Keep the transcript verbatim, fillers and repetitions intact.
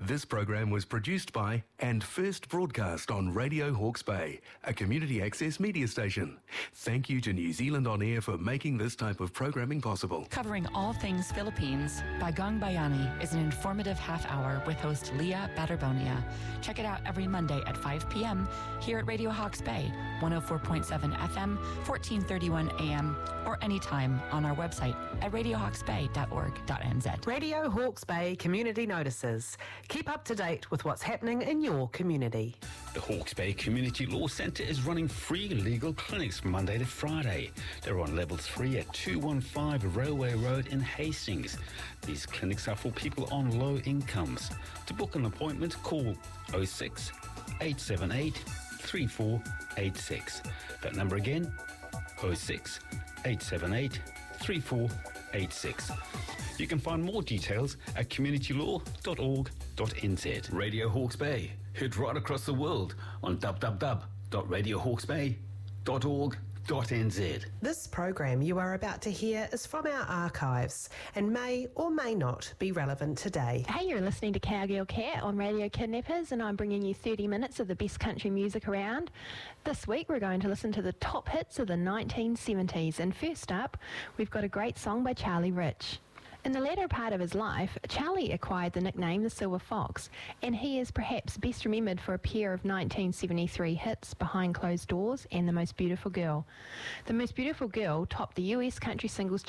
This program was produced by and first broadcast on Radio Hawke's Bay, a community access media station. Thank you to New Zealand On Air for making this type of programming possible. Covering all things Philippines, Bagang Bayani is an informative half hour with host Leah Baterbonia. Check it out every Monday at five p.m. here at Radio Hawke's Bay, one oh four point seven F M, fourteen thirty-one A M, or anytime on our website at radio hawks bay dot org dot n z. Radio Hawke's Bay Community Notices. Keep up to date with what's happening in your community. The Hawke's Bay Community Law Centre is running free legal clinics Monday to Friday. They're on level three at two one five Railway Road in Hastings. These clinics are for people on low incomes. To book an appointment, call oh six, eight seven eight, three four eight six. That number again, oh six, eight seven eight, three four eight six. You can find more details at community law dot org dot n z. Radio Hawke's Bay, heard right across the world on w w w dot radio hawks bay dot org dot n z. This program you are about to hear is from our archives and may or may not be relevant today. Hey, you're listening to Cowgirl Cat on Radio Kidnappers, and I'm bringing you thirty minutes of the best country music around. This week we're going to listen to the top hits of the nineteen seventies, and first up we've got a great song by Charlie Rich. In the latter part of his life, Charlie acquired the nickname the Silver Fox, and he is perhaps best remembered for a pair of nineteen seventy-three hits, Behind Closed Doors and The Most Beautiful Girl. The Most Beautiful Girl topped the U S country singles